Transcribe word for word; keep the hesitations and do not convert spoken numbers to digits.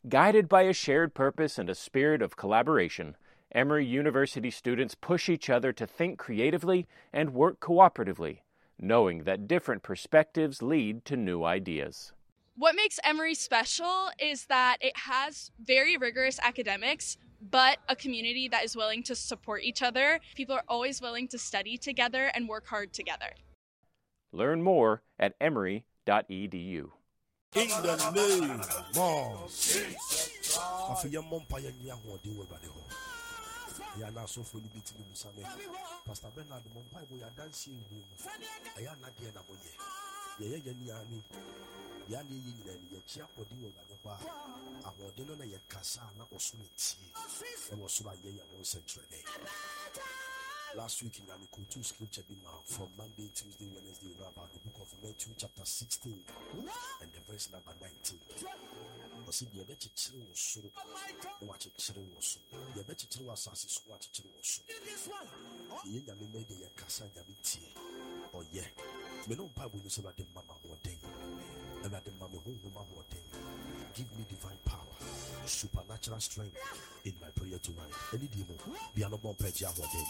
Guided by a shared purpose and a spirit of collaboration, Emory University students push each other to think creatively and work cooperatively, knowing that different perspectives lead to new ideas. What makes Emory special is that it has very rigorous academics, but a community that is willing to support each other. People are always willing to study together and work hard together. Learn more at emory dot e d u. In the name of Jesus. Yana so for liberty in Musame. Pastor Bernard Mompai boy dancing room. Ayana dear Naboye. Ye Yaniani. Yani yin and ye chia or do over the bar. I will dinner na Yakasana or Sunity. And was so by ye one century. Last week in Amico two scripture from Monday, Tuesday, Wednesday about the book of Matthew chapter sixteen and the verse number nineteen. I said, "You bet you was so. Watch it, children was so. You bet you was assassins. Watch it, children was so. You ain't gonna make the Casa Yamiti. Oh, yeah. Me no Bible is about the mama more day. About the mama who mama more day. Give me divine power, supernatural strength in my prayer tonight. Any demon, be no more pledge. I'm what